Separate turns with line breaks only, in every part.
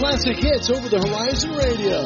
classic hits over the Horizon Radio.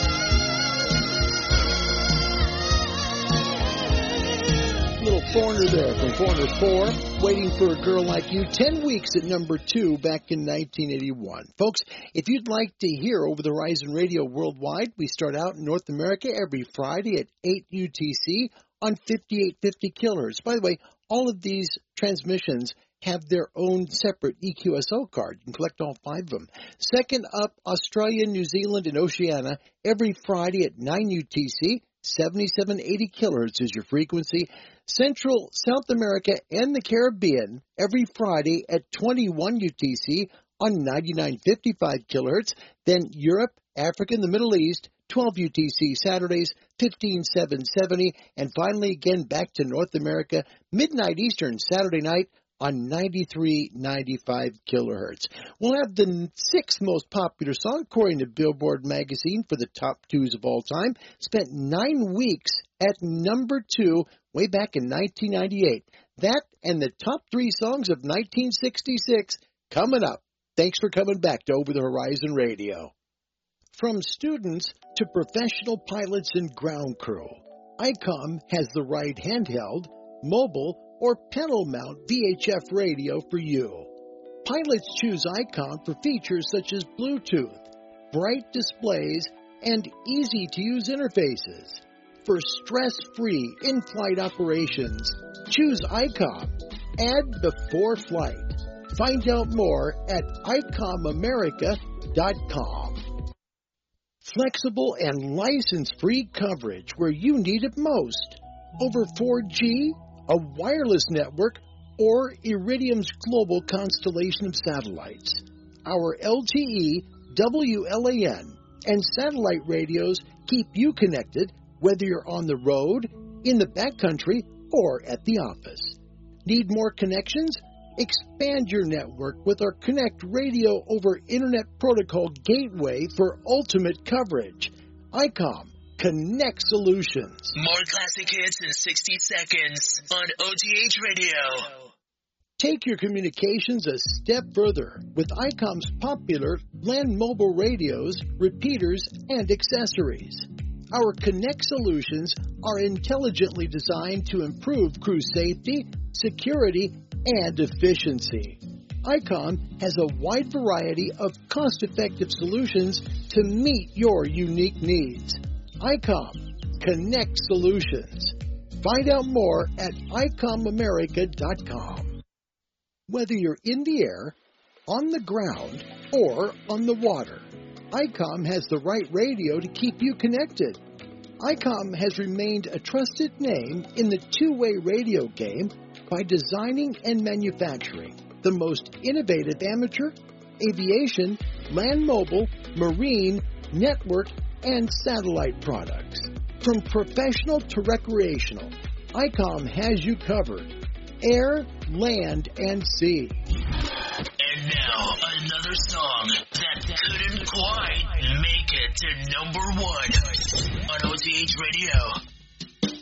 Little Foreigner there from Foreigner 4, Waiting for a Girl Like You, 10 weeks at number 2 back in 1981. Folks, if you'd like to hear Over the Horizon Radio worldwide, we start out in North America every Friday at 8 UTC on 5850 kHz. By the way, all of these transmissions have their own separate EQSO card. You can collect all 5 of them. Second up, Australia, New Zealand, and Oceania every Friday at 9 UTC. 7780 kHz is your frequency. Central, South America, and the Caribbean every Friday at 21 UTC on 9955 kHz. Then Europe, Africa, and the Middle East, 12 UTC Saturdays, 15770. And finally, again, back to North America, midnight Eastern Saturday night on 9395 kilohertz. We'll have the 6th most popular song, according to Billboard magazine, for the top 2s of all time. Spent 9 weeks at number 2 way back in 1998. That and the top 3 songs of 1966 coming up. Thanks for coming back to Over the Horizon Radio. From students to professional pilots and ground crew, ICOM has the right handheld, mobile, or pedal mount VHF radio for you. Pilots choose ICOM for features such as Bluetooth, bright displays, and easy-to-use interfaces. For stress-free in-flight operations, choose ICOM. Add before flight. Find out more at icomamerica.com. Flexible and license-free coverage where you need it most. Over 4G, a wireless network, or Iridium's global constellation of satellites. Our LTE, WLAN, and satellite radios keep you connected whether you're on the road, in the backcountry, or at the office. Need more connections? Expand your network with our Connect Radio over Internet Protocol Gateway for ultimate coverage. ICOM. Connect Solutions.
More classic hits in 60 seconds on OTH Radio.
Take your communications a step further with ICOM's popular land mobile radios, repeaters, and accessories. Our Connect Solutions are intelligently designed to improve crew safety, security, and efficiency. ICOM has a wide variety of cost-effective solutions to meet your unique needs. ICOM, Connect Solutions. Find out more at icomamerica.com. Whether you're in the air, on the ground, or on the water, ICOM has the right radio to keep you connected. ICOM has remained a trusted name in the two-way radio game by designing and manufacturing the most innovative amateur, aviation, land mobile, marine, network, and satellite products. From professional to recreational, ICOM has you covered. Air, land, and sea.
And now, another song that couldn't quite make it to number 1 on OTH Radio.